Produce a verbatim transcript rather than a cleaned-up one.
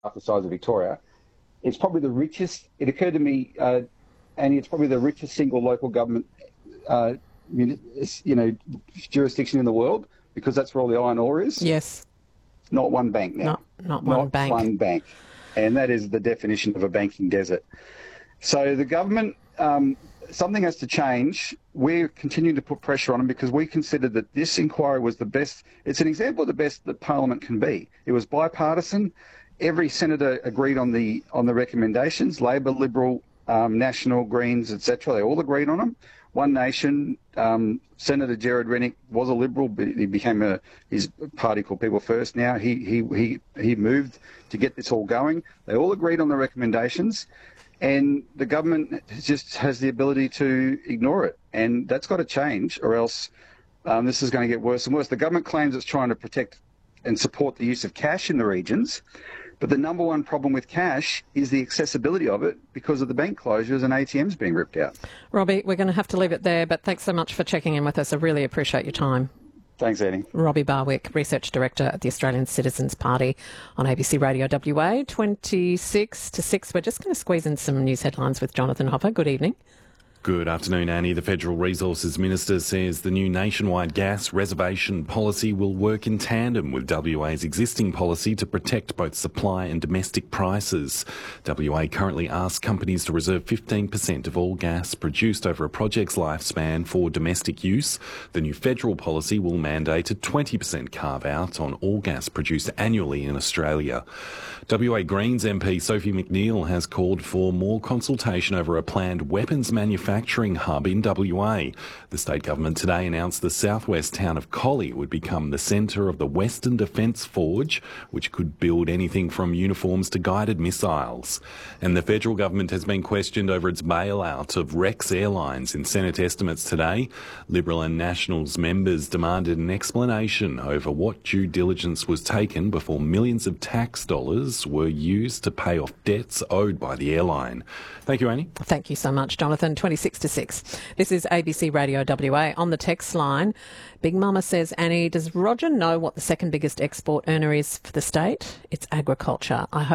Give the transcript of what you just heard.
half the size of Victoria. It's probably the richest. It occurred to me, uh, and it's probably the richest single local government, uh, you know, jurisdiction in the world, because that's where all the iron ore is. Yes. Not one bank now. Not, not one not bank. one bank. And that is the definition of a banking desert. So the government, um, something has to change. We're continuing to put pressure on them because we consider that this inquiry was the best. It's an example of the best that Parliament can be. It was bipartisan. Every senator agreed on the on the recommendations. Labor, Liberal, um, National, Greens, et cetera. They all agreed on them. One Nation, um, Senator Gerard Rennick was a Liberal, but he became a his party called People First. Now he he he he moved to get this all going. They all agreed on the recommendations, and the government just has the ability to ignore it, and that's got to change, or else um, this is going to get worse and worse. The government claims it's trying to protect and support the use of cash in the regions. But the number one problem with cash is the accessibility of it because of the bank closures and A T Ms being ripped out. Robbie, we're going to have to leave it there, but thanks so much for checking in with us. I really appreciate your time. Thanks, Annie. Robbie Barwick, Research Director at the Australian Citizens Party on A B C Radio W A, twenty-six to six. We're just going to squeeze in some news headlines with Jonathan Hopper. Good evening. Good afternoon, Annie. The Federal Resources Minister says the new nationwide gas reservation policy will work in tandem with W A's existing policy to protect both supply and domestic prices. W A currently asks companies to reserve fifteen percent of all gas produced over a project's lifespan for domestic use. The new federal policy will mandate a twenty percent carve-out on all gas produced annually in Australia. W A Greens M P Sophie McNeil has called for more consultation over a planned weapons manufacturing manufacturing hub in W A. The state government today announced the southwest town of Collie would become the centre of the Western Defence Forge, which could build anything from uniforms to guided missiles. And the federal government has been questioned over its bailout of Rex Airlines in Senate estimates today. Liberal and Nationals members demanded an explanation over what due diligence was taken before millions of tax dollars were used to pay off debts owed by the airline. Thank you, Annie. Thank you so much, Jonathan. twenty-six to six. This is A B C Radio W A. On the text line, Big Mama says, Annie, does Roger know what the second biggest export earner is for the state? It's agriculture. I hope